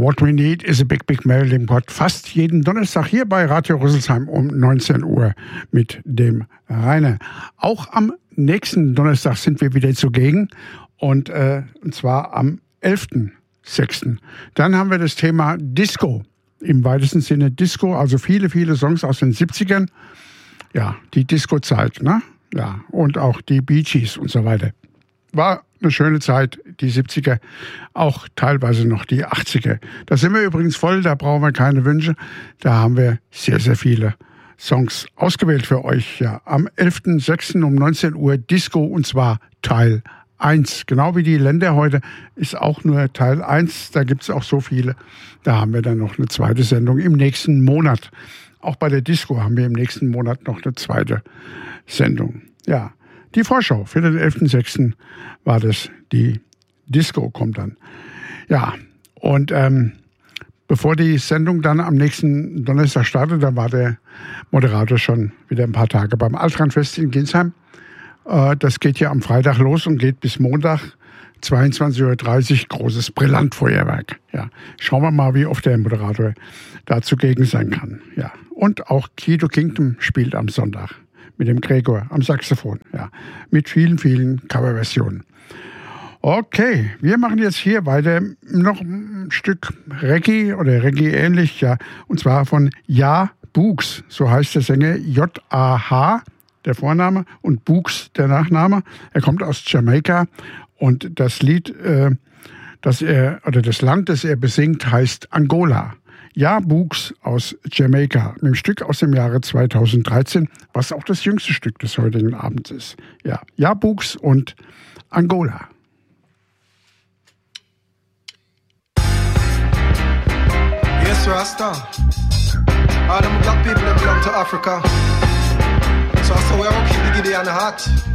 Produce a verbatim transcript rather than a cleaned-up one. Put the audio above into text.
What We Need is a Big Big Melting Pot. Fast jeden Donnerstag hier bei Radio Rüsselsheim um neunzehn Uhr mit dem Rainer. Auch am nächsten Donnerstag sind wir wieder zugegen und, äh, und zwar am elften sechsten Dann haben wir das Thema Disco. Im weitesten Sinne Disco, also viele, viele Songs aus den siebzigern. Ja, die Disco-Zeit, ne? Ja, und auch die Bee Gees und so weiter. War eine schöne Zeit, die siebziger, auch teilweise noch die achtziger. Da sind wir übrigens voll, da brauchen wir keine Wünsche. Da haben wir sehr, sehr viele Songs ausgewählt für euch. Ja, am elften sechsten um neunzehn Uhr Disco, und zwar Teil eins. Genau wie die Länder heute ist auch nur Teil eins. Da gibt es auch so viele. Da haben wir dann noch eine zweite Sendung im nächsten Monat. Auch bei der Disco haben wir im nächsten Monat noch eine zweite Sendung. Ja. Die Vorschau für den elften sechsten war das, die Disco kommt dann. Ja, und ähm, bevor die Sendung dann am nächsten Donnerstag startet, da war der Moderator schon wieder ein paar Tage beim Altranfest in Ginsheim. Äh, das geht ja am Freitag los und geht bis Montag, zweiundzwanzig Uhr dreißig, großes Brillantfeuerwerk. Ja, schauen wir mal, wie oft der Moderator da zugegen sein kann. Ja, und auch Kido Kingdom spielt am Sonntag. Mit dem Gregor am Saxophon, ja. Mit vielen, vielen Coverversionen. Okay, wir machen jetzt hier weiter noch ein Stück Reggae oder Reggae ähnlich, ja. Und zwar von Ja Books, so heißt der Sänger, J A H, der Vorname, und Books, der Nachname. Er kommt aus Jamaika und das Lied, äh, das er, oder das Land, das er besingt, heißt Angola. Ja Books aus Jamaika, mit dem Stück aus dem Jahre zweitausenddreizehn, was auch das jüngste Stück des heutigen Abends ist. Ja, Ja Books und Angola. Yes, Rasta. All them black people that belong to Africa. So I say we are keep the Gideon hot.